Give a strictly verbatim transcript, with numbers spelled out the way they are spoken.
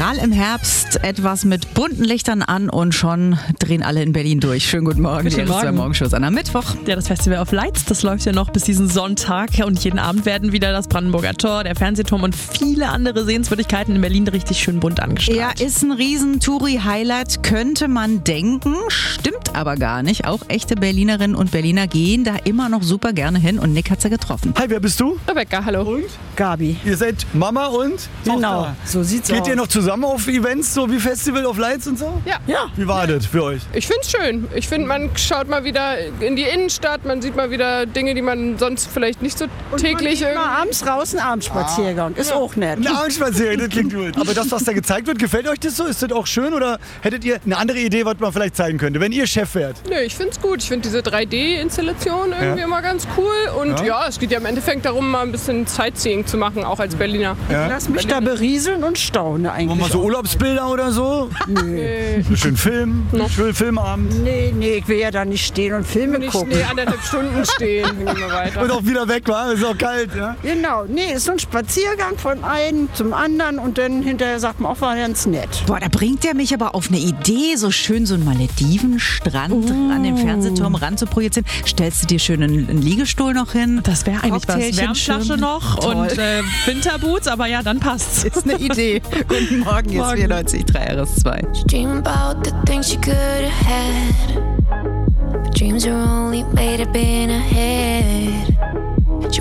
Strahl im Herbst, etwas mit bunten Lichtern an und schon drehen alle in Berlin durch. Schönen guten Morgen, Guten die R S zwei Morgenshows an einem Mittwoch. Ja, das Festival of Lights, das läuft ja noch bis diesen Sonntag und jeden Abend werden wieder das Brandenburger Tor, der Fernsehturm und viele andere Sehenswürdigkeiten in Berlin richtig schön bunt angestrahlt. Ja, ist ein riesen Touri-Highlight, könnte man denken, stimmt aber gar nicht. Auch echte Berlinerinnen und Berliner gehen da immer noch super gerne hin und Nick hat sie getroffen. Hi, wer bist du? Rebecca, hallo. Und? Gabi. Ihr seid Mama und Genau, Tochter. so sieht's Geht aus. ihr noch zusammen auf Events, so wie Festival of Lights und so? Ja. Ja. Wie war das für euch? Ich find's schön. Ich finde, man schaut mal wieder in die Innenstadt, man sieht mal wieder Dinge, die man sonst vielleicht nicht so täglich Mal irgendwie... abends raus, ein Abendspaziergang. Ist auch nett. Eine Abendspaziergang, das klingt gut. Aber das, was da gezeigt wird, gefällt euch das so? Ist das auch schön oder hättet ihr eine andere Idee, was man vielleicht zeigen könnte, wenn ihr Chef wärt? Nö, ich find's gut. Ich finde diese drei D-Installation irgendwie Ja. immer ganz cool. Und Ja. ja. es geht ja im Endeffekt darum, mal ein bisschen Sightseeing zu machen, auch als Berliner. Ja. Lass mich da berieseln und staune Wollen eigentlich. wir so auch. Urlaubsbilder oder so? Nee, So schön Film, schön Filmabend. Nee, nee, ich will ja da nicht stehen und Filme nicht gucken. nee, anderthalb Stunden stehen. Gehen wir weiter. Und auch wieder weg, war? Ist auch kalt, ja? Genau, nee, ist so ein Spaziergang von einem zum anderen und dann hinterher sagt man auch, war ganz nett. Boah, da bringt der mich aber auf eine Idee, so schön so einen Maledivenstrand an den Fernsehturm ran zu projizieren. Stellst du dir schön einen, einen Liegestuhl noch hin? Das wäre eigentlich was. Cocktailchen, Wärmflasche schön. noch Toll. und äh, Winterboots, aber ja, dann passt's. Ist eine Idee. Guten Morgen, hier ist Morgen. vierundneunzig Komma drei R S zwei. Dream about the things you could have had, but dreams are only made up in a head.